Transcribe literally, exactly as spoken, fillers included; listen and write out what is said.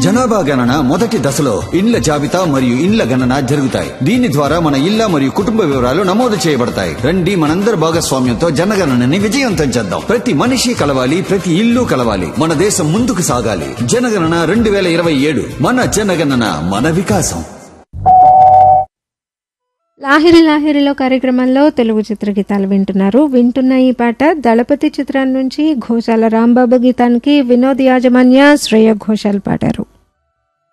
జనాభా గణన మొదటి దశలో ఇండ్ల జాబితా మరియు ఇండ్ల గణన జరుగుతాయి. దీని ద్వారా మన ఇళ్ల మరియు కుటుంబ వివరాలు నమోదు చేయబడతాయి. రండి మనందరి భాగస్వామ్యంతో జనగణనని విజయవంతం చేద్దాం. ప్రతి మనిషి కలవాలి, ప్రతి ఇల్లు కలవాలి. మన దేశం ముందుకు సాగాలి. జనగణన రెండు వేల ఇరవై ఏడు మన జనగణన మన వికాసం. లాహిరి లాహిరిలో కార్యక్రమంలో తెలుగు చిత్రగీతాలు వింటున్నారు. వింటున్న ఈ పాట దళపతి చిత్రం నుంచి ఘోషాల రాంబాబు గీతానికి వినోద్ యాజమాన్య శ్రేయ ఘోషాల్ పాడారు.